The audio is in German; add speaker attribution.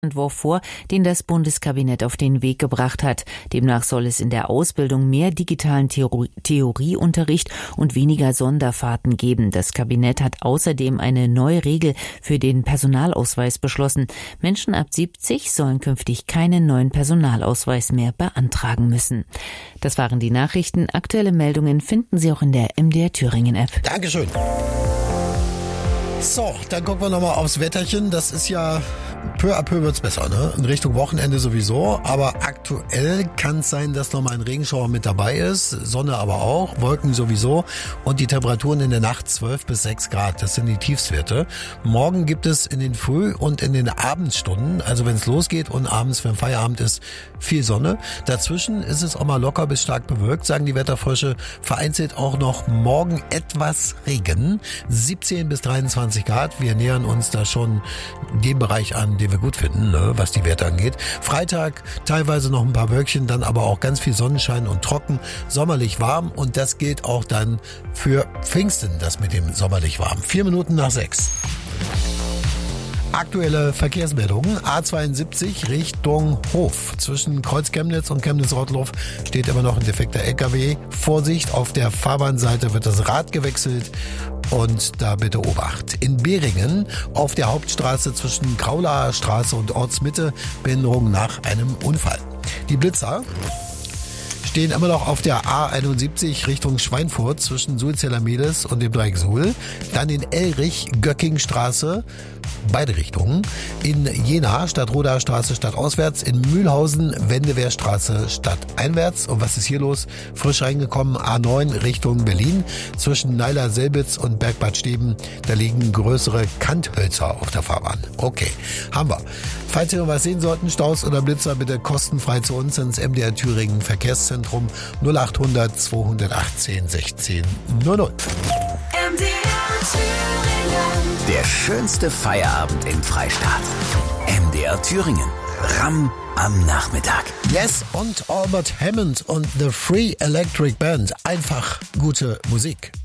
Speaker 1: Entwurf vor, den das Bundeskabinett auf den Weg gebracht hat. Demnach soll es in der Ausbildung mehr digitalen Theorieunterricht und weniger Sonderfahrten geben. Das Kabinett hat außerdem eine neue Regel für den Personalausweis beschlossen. Menschen ab 70 sollen künftig keinen neuen Personalausweis mehr beantragen müssen. Das waren die Nachrichten. Aktuelle Meldungen finden Sie auch in der MDR Thüringen App.
Speaker 2: Dankeschön. So, dann gucken wir nochmal aufs Wetterchen. Das ist ja peu à peu wird's besser, ne? In Richtung Wochenende sowieso. Aber aktuell kann es sein, dass nochmal ein Regenschauer mit dabei ist. Sonne aber auch, Wolken sowieso. Und die Temperaturen in der Nacht 12 bis 6 Grad. Das sind die Tiefstwerte. Morgen gibt es in den Früh- und in den Abendstunden, also wenn es losgeht und abends, wenn Feierabend ist, viel Sonne. Dazwischen ist es auch mal locker bis stark bewölkt, sagen die Wetterfrösche. Vereinzelt auch noch morgen etwas Regen. 17 bis 23 Grad. Wir nähern uns da schon dem Bereich an, den wir gut finden, ne, was die Werte angeht. Freitag teilweise noch ein paar Wölkchen, dann aber auch ganz viel Sonnenschein und trocken, sommerlich warm, und das gilt auch dann für Pfingsten, das mit dem sommerlich warm. 4 Minuten nach 6. Aktuelle Verkehrsmeldungen. A72 Richtung Hof. Zwischen Kreuz-Chemnitz und Chemnitz-Rottloff steht immer noch ein defekter LKW. Vorsicht, auf der Fahrbahnseite wird das Rad gewechselt und da bitte Obacht. In Behringen auf der Hauptstraße zwischen Graulaer Straße und Ortsmitte Behinderung nach einem Unfall. Die Blitzer stehen immer noch auf der A71 Richtung Schweinfurt zwischen Sulzeller Medes und dem Dreieck Suhl. Dann in Elrich, Göckingstraße, beide Richtungen. In Jena, Stadtrodaer Straße stadtauswärts. In Mühlhausen, Wendewehrstraße stadteinwärts. Und was ist hier los? Frisch reingekommen, A9 Richtung Berlin. Zwischen Neiler-Selbitz und Bergbad Steben, da liegen größere Kanthölzer auf der Fahrbahn. Okay, haben wir. Falls Sie noch was sehen sollten, Staus oder Blitzer, bitte kostenfrei zu uns ins MDR Thüringen Verkehrszentrum 0800 218 16 00.
Speaker 3: MDR Thüringen.
Speaker 4: Der schönste Feierabend im Freistaat. MDR Thüringen. Ram am Nachmittag.
Speaker 2: Yes, und Albert Hammond und The Free Electric Band. Einfach gute Musik.